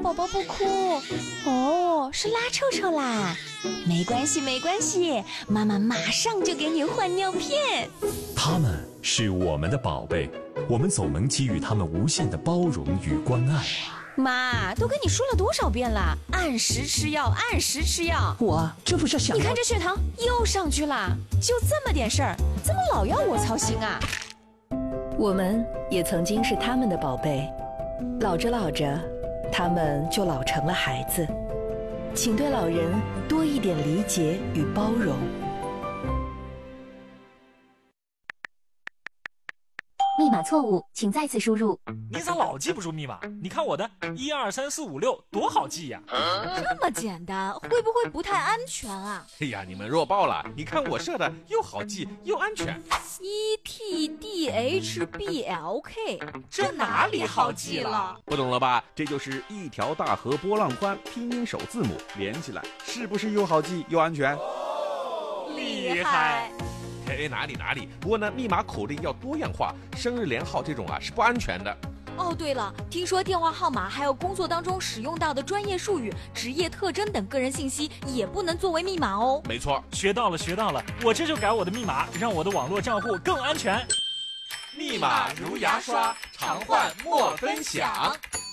宝宝不哭。哦，是拉臭臭啦。没关系没关系，妈妈马上就给你换尿片。 他们是我们的宝贝，我们总能给予他们无限的包容与关爱。 妈，都跟你说了多少遍了，按时吃药，按时吃药。 我这不是想…… 你看这血糖又上去了，就这么点事儿，怎么老要我操心啊？ 我们也曾经是他们的宝贝，老着老着，他们就老成了孩子。请对老人多一点理解与包容。 密码错误，请再次输入。 你咋老记不住密码？你看我的12345多好记呀！ 这么简单，会不会不太安全啊？ 哎呀，你们弱爆了！你看我设的又好记又安全。 ETDHBLK， 这哪里好记了？ 不懂了吧？这就是一条大河波浪宽，拼音首字母连起来，是不是又好记又安全？ 厉害！ 哎，哪里？不过呢，密码口令要多样化，生日连号这种啊是不安全的。 哦，对了，听说电话号码还有工作当中使用到的专业术语、职业特征等个人信息也不能作为密码哦。 没错， 学到了，我这就改我的密码，让我的网络账户更安全。 密码如牙刷，常换莫分享。